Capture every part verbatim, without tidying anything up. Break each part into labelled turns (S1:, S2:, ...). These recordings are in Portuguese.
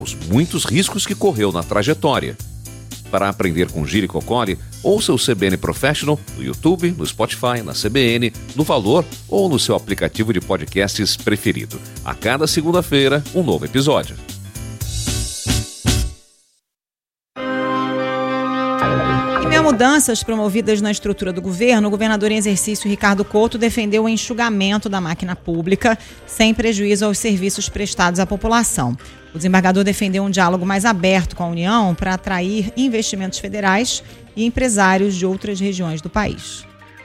S1: os muitos riscos que correu na trajetória. Para aprender com Gire Cocoli, ouça o C B N Professional no YouTube, no Spotify, na C B N, no Valor ou no seu aplicativo de podcasts preferido. A cada segunda-feira, um novo episódio.
S2: Em meio a mudanças promovidas na estrutura do governo, o governador em exercício Ricardo Couto defendeu o enxugamento da máquina pública sem prejuízo aos serviços prestados à população. O desembargador defendeu um diálogo mais aberto com a União para atrair investimentos federais e empresários de outras regiões do país.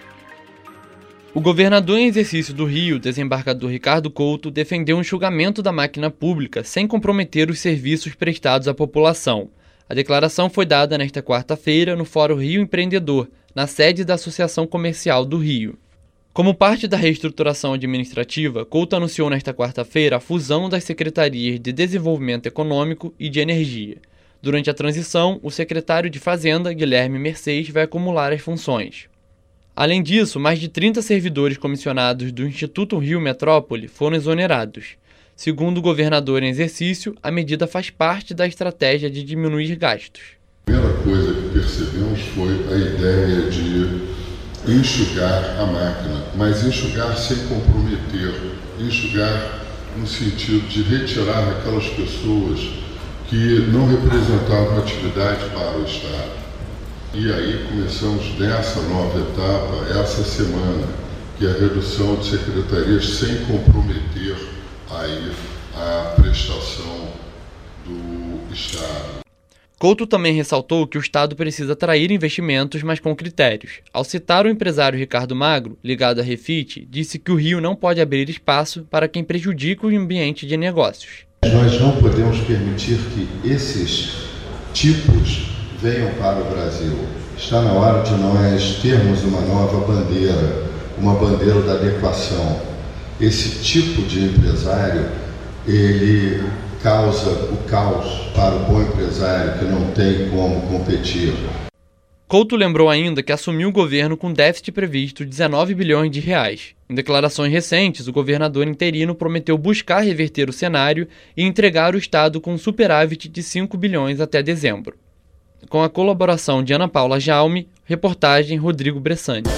S3: O governador em exercício do Rio, desembargador Ricardo Couto, defendeu um enxugamento da máquina pública sem comprometer os serviços prestados à população. A declaração foi dada nesta quarta-feira no Fórum Rio Empreendedor, na sede da Associação Comercial do Rio. Como parte da reestruturação administrativa, Couto anunciou nesta quarta-feira a fusão das secretarias de Desenvolvimento Econômico e de Energia. Durante a transição, o secretário de Fazenda, Guilherme Mercedes, vai acumular as funções. Além disso, mais de trinta servidores comissionados do Instituto Rio Metrópole foram exonerados. Segundo o governador em exercício, a medida faz parte da estratégia de diminuir gastos.
S4: A primeira coisa que percebemos foi a ideia de enxugar a máquina, mas enxugar sem comprometer, enxugar no sentido de retirar aquelas pessoas que não representavam atividade para o Estado. E aí começamos nessa nova etapa, essa semana, que é a redução de secretarias sem comprometer aí a prestação do Estado.
S3: Couto também ressaltou que o Estado precisa atrair investimentos, mas com critérios. Ao citar o empresário Ricardo Magro, ligado à Refit, disse que o Rio não pode abrir espaço para quem prejudica o ambiente de negócios.
S5: Nós não podemos permitir que esses tipos venham para o Brasil. Está na hora de nós termos uma nova bandeira, uma bandeira da adequação. Esse tipo de empresário, ele causa o caos para o bom empresário que não tem como competir.
S3: Couto lembrou ainda que assumiu o governo com déficit previsto de dezenove bilhões de reais. Em declarações recentes, o governador interino prometeu buscar reverter o cenário e entregar o Estado com um superávit de cinco bilhões até dezembro. Com a colaboração de Ana Paula Jaume, reportagem Rodrigo Bressani.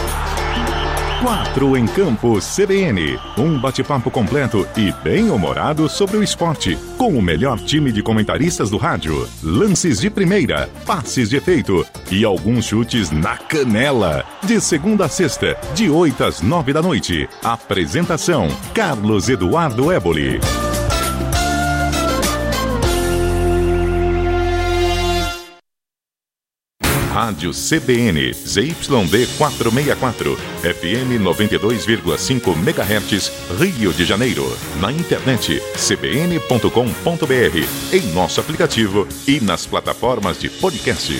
S6: Quatro em Campo C B N. Um bate-papo completo e bem-humorado sobre o esporte. Com o melhor time de comentaristas do rádio. Lances de primeira, passes de efeito e alguns chutes na canela. De segunda a sexta, de oito às nove da noite. Apresentação: Carlos Eduardo Éboli. Rádio C B N, Z Y D quatrocentos e sessenta e quatro, F M noventa e dois vírgula cinco megahertz, Rio de Janeiro. Na internet, c b n ponto com ponto b r, em nosso aplicativo e nas plataformas de podcast.